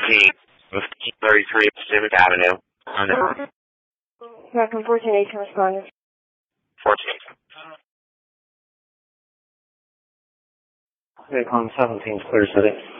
33 Pacific Avenue. American 14 to respond. 14. Okay, on 17 clear city.